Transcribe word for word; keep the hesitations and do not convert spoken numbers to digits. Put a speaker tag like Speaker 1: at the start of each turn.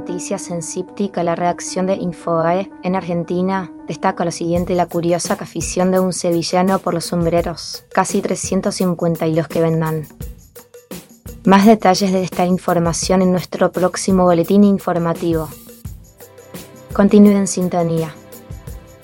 Speaker 1: noticias en Cíptica, la redacción de Infobae en Argentina destaca lo siguiente: la curiosa afición de un sevillano por los sombreros, casi trescientos cincuenta y los que vendan. Más detalles de esta información en nuestro próximo boletín informativo. Continúe en sintonía.